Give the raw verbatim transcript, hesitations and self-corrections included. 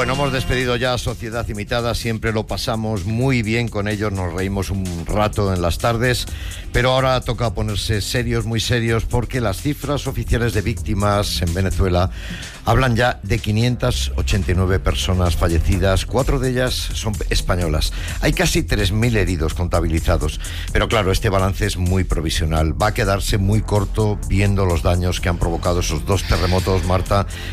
Bueno, hemos despedido ya a Sociedad Imitada, siempre lo pasamos muy bien con ellos, nos reímos un rato en las tardes, pero ahora toca ponerse serios, muy serios, porque las cifras oficiales de víctimas en Venezuela hablan ya de quinientas ochenta y nueve personas fallecidas, cuatro de ellas son españolas. Hay casi tres mil heridos contabilizados, pero claro, este balance es muy provisional, va a quedarse muy corto viendo los daños que han provocado esos dos terremotos, Marta,